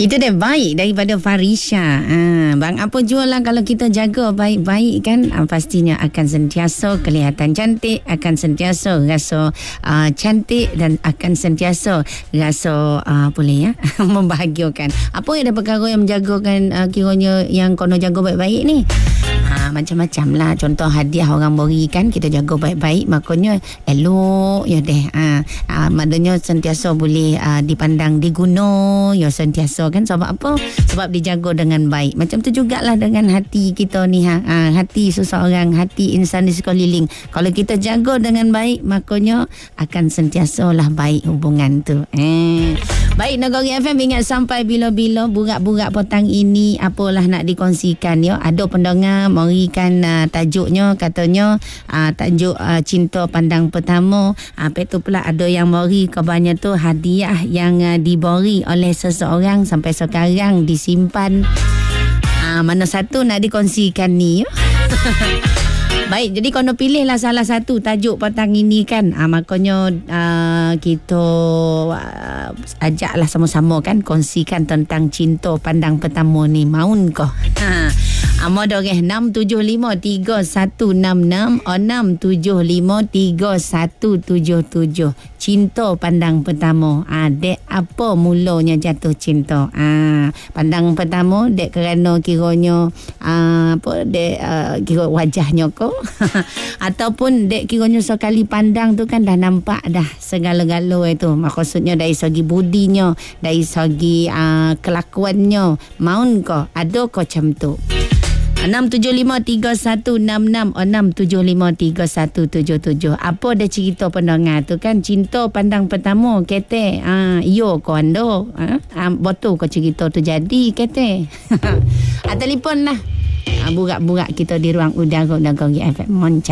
Itu dia baik daripada Farisha. Bang, apa jua lah kalau kita jaga baik-baik kan, pastinya akan sentiasa kelihatan cantik, akan sentiasa rasa cantik dan akan sentiasa rasa boleh ya membahagiakan. Apa yang ada perkara yang menjagakan kiranya yang kono jaga baik-baik ni? Macam-macam lah. Contoh hadiah orang beri kan, kita jaga baik-baik, makanya elok ya deh. Maknanya sentiasa boleh dipandang diguna ya sentiasa kan. Sebab apa? Sebab dijaga dengan baik. Macam tu jugalah dengan hati kita ni hati seseorang, hati insan di sekeliling. Kalau kita jaga dengan baik, makanya akan sentiasa lah baik hubungan tu. Baik, Nagori FM ingat sampai bila-bila burak-burak petang ini apalah nak dikongsikan ya. Ada pendengar memberikan tajuknya, katanya tajuk cinta pandang pertama. Apa tu pula ada yang memberi kebanyakan tu hadiah yang diberi oleh seseorang sampai sekarang disimpan. Mana satu nak dikongsikan ni ya? Baik, jadi kau nak pilihlah salah satu tajuk petang ini kan. Makanya kita ajaklah sama-sama kan, kongsikan tentang cinta pandang pertama ni. Maun kau? Amadoreh 6753166 6753177. Cinta pandang pertama. Dek apa mulanya jatuh cinta? Pandang pertama dek kerana kiranya dek kira wajahnya kau ataupun dek kiranya sekali pandang tu kan dah nampak dah segala-gala itu. Maksudnya dari segi budinya, dari segi kelakuannya. Maun kau? Ada kau macam tu? 6753166 6753177. Apa dia cerita pendengar tu kan, cinta pandang pertama kete yo kau ando betul kau cerita tu jadi kete. Telefon lah burak-burak kita di ruang udara Nagori FM.